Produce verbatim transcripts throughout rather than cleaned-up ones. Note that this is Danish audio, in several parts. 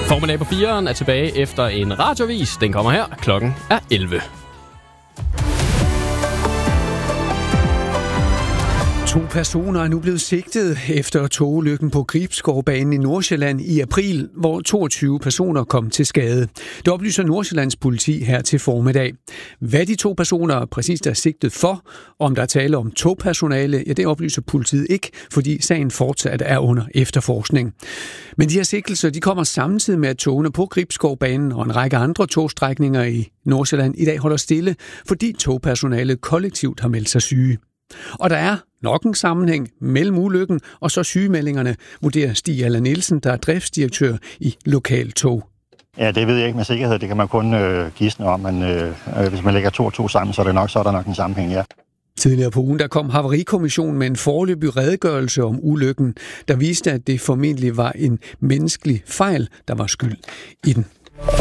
Formiddag på fireren er tilbage efter en radiovis. Den kommer her. Klokken er elleve. To personer er nu blevet sigtet efter togulykken på Gribskovbanen i Nordsjælland i april, hvor toogtyve personer kom til skade. Det oplyser Nordsjællands politi her til formiddag. Hvad de to personer præcist er sigtet for, om der er tale om togpersonale, ja, det oplyser politiet ikke, fordi sagen fortsat er under efterforskning. Men de her sigtelser, de kommer samtidig med, at togene på Gribskovbanen og en række andre togstrækninger i Nordsjælland i dag holder stille, fordi togpersonalet kollektivt har meldt sig syge. Og der er nok en sammenhæng mellem ulykken og så sygemeldingerne, vurderer Stig Allan Nielsen, der er driftsdirektør i Lokaltog. Ja, det ved jeg ikke med sikkerhed. Det kan man kun øh, gisne om, men øh, hvis man lægger to og to sammen, så er, det nok, så er der nok en sammenhæng, ja. Tidligere på ugen der kom Havarikommissionen med en foreløbig redegørelse om ulykken, der viste, at det formentlig var en menneskelig fejl, der var skyld i den.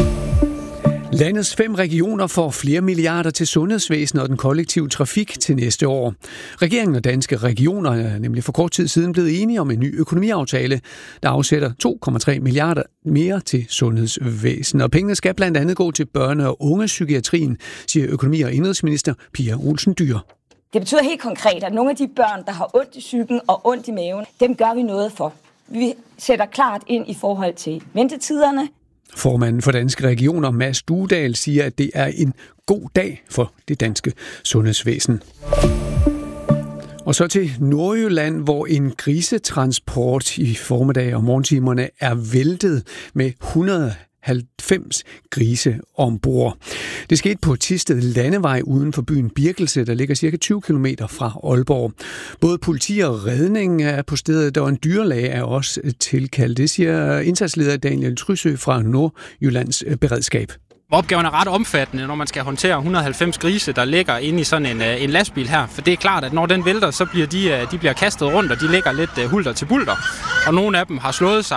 Landets fem regioner får flere milliarder til sundhedsvæsenet og den kollektive trafik til næste år. Regeringen og Danske Regioner er nemlig for kort tid siden blevet enige om en ny økonomiaftale, der afsætter to komma tre milliarder mere til sundhedsvæsenet. Og pengene skal blandt andet gå til børne- og ungepsykiatrien, siger økonomi- og indenrigsminister Pia Olsen Dyhr. Det betyder helt konkret, at nogle af de børn, der har ondt i psyken og ondt i maven, dem gør vi noget for. Vi sætter klart ind i forhold til ventetiderne. Formanden for Danske Regioner, Mads Duedal, siger, at det er en god dag for det danske sundhedsvæsen. Og så til Nordjylland, hvor en grisetransport i formiddag og morgentimerne er væltet med hundrede og halvfems grise ombord. Det skete på Thisted Landevej uden for byen Birkelse, der ligger cirka tyve kilometer fra Aalborg. Både politi og redning er på stedet, og en dyrlæge er også tilkaldt. Det siger indsatsleder Daniel Trysø fra Nordjyllands Beredskab. Opgaven er ret omfattende, når man skal håndtere hundrede og halvfems grise, der ligger inde i sådan en, en lastbil her. For det er klart, at når den vælter, så bliver de, de bliver kastet rundt, og de ligger lidt hulter til bulter. Og nogle af dem har slået sig